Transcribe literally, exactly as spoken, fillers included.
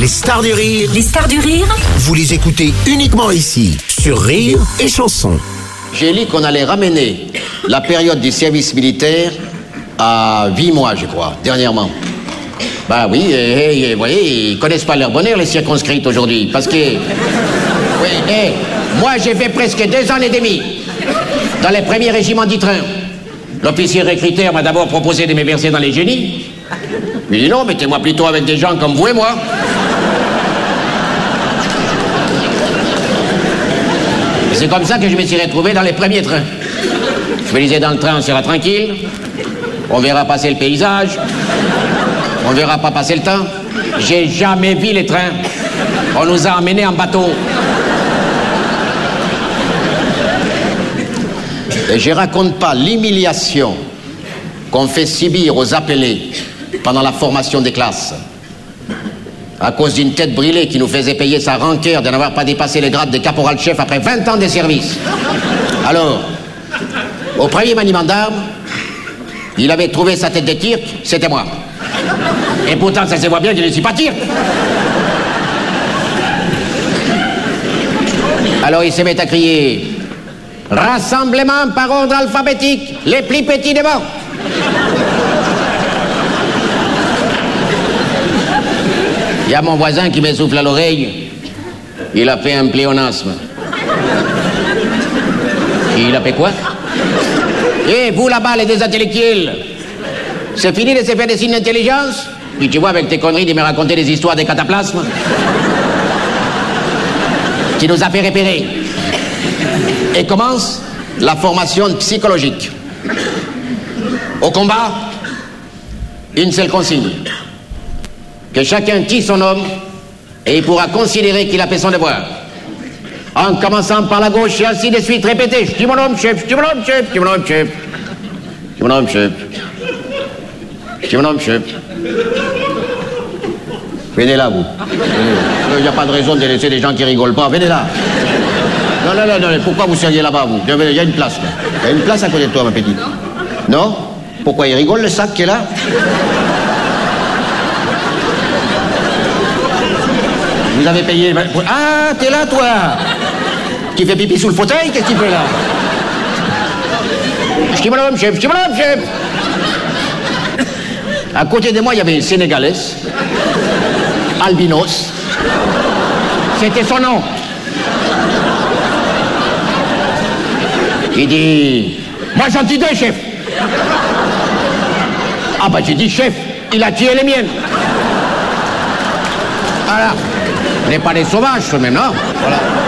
Les stars du rire. Les stars du rire. Vous les écoutez uniquement ici, sur Rire et Chanson. J'ai lu qu'on allait ramener la période du service militaire à huit mois, je crois, dernièrement. Bah oui, et, et, vous voyez, ils connaissent pas leur bonheur, les circonscrits, aujourd'hui. Parce que... Oui, et moi, j'ai fait presque deux ans et demi dans les premiers régiments du train. L'officier recruteur m'a d'abord proposé de me verser dans les génies. Il dit non, mettez-moi plutôt avec des gens comme vous et moi. Et c'est comme ça que je me suis retrouvé dans les premiers trains. Je me disais, dans le train, on sera tranquille. On verra passer le paysage. On verra pas passer le temps. J'ai jamais vu les trains. On nous a emmenés en bateau. Et je raconte pas l'humiliation qu'on fait subir aux appelés pendant la formation des classes. À cause d'une tête brûlée qui nous faisait payer sa rancœur de n'avoir pas dépassé les grades de caporal-chef après vingt ans de service. Alors, au premier maniement d'armes, il avait trouvé sa tête de tir, c'était moi. Et pourtant, ça se voit bien qu'il ne suis pas tir. Alors il se met à crier « Rassemblement par ordre alphabétique, les plus petits devant !» Il y a mon voisin qui me souffle à l'oreille. Il a fait un pléonasme. Il a fait quoi? Eh, vous là-bas, les désintellectuels, c'est fini de se faire des signes d'intelligence? Puis tu vois, avec tes conneries de me raconter des histoires de cataplasmes, qui nous a fait repérer. Et commence la formation psychologique. Au combat, une seule consigne. Que chacun tue son homme et il pourra considérer qu'il a fait son devoir. En commençant par la gauche et ainsi de suite, répétez. Je tue mon homme, chef, je tue mon homme, chef, je tue mon homme, chef. Je tue mon homme, chef. Je tue mon homme, chef. Venez là, vous. Il n'y a pas de raison de laisser des gens qui rigolent pas. Venez là. Non, non, non, non. Pourquoi vous seriez là-bas, vous? Il y a une place, là. Il y a une place à côté de toi, ma petite. Non? Pourquoi il rigole, le sac qui est là? Vous avez payé... Ah, t'es là, toi! Qui fait pipi sous le fauteuil? Qu'est-ce qu'il fait, là? Je dis mon homme, chef, je dis mon homme, chef! À côté de moi, il y avait une Sénégalaise, albinos. C'était son nom. Il dit... Moi, j'en tue deux, chef! Ah, bah, j'ai dit, chef, il a tué les miennes. Voilà. On n'est pas des sauvages, quand même, non? Voilà.